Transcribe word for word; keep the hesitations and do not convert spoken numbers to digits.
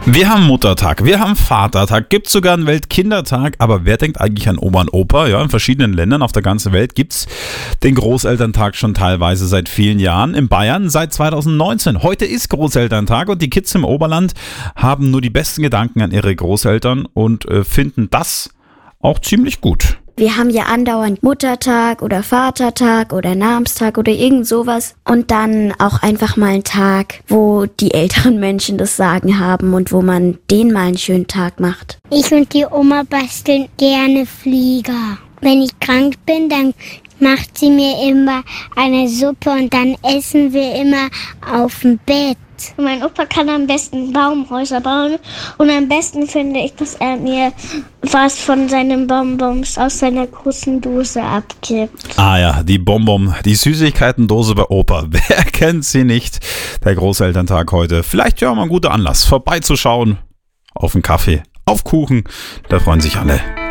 Wir haben Muttertag, wir haben Vatertag, gibt sogar einen Weltkindertag, aber wer denkt eigentlich an Oma und Opa? Ja, in verschiedenen Ländern auf der ganzen Welt gibt's den Großelterntag schon teilweise seit vielen Jahren. In Bayern seit zweitausendneunzehn. Heute ist Großelterntag und die Kids im Oberland haben nur die besten Gedanken an ihre Großeltern und äh, finden das auch ziemlich gut. Wir haben ja andauernd Muttertag oder Vatertag oder Namenstag oder irgend sowas und dann auch einfach mal einen Tag, wo die älteren Menschen das Sagen haben und wo man denen mal einen schönen Tag macht. Ich und die Oma basteln gerne Flieger. Wenn ich krank bin, dann macht sie mir immer eine Suppe und dann essen wir immer auf dem Bett. Mein Opa kann am besten Baumhäuser bauen und am besten finde ich, dass er mir was von seinen Bonbons aus seiner großen Dose abgibt. Ah ja, die Bonbon, die Süßigkeiten-Dose bei Opa. Wer kennt sie nicht? Der Großelterntag heute. Vielleicht ja mal ein guter Anlass, vorbeizuschauen auf einen Kaffee, auf Kuchen. Da freuen sich alle.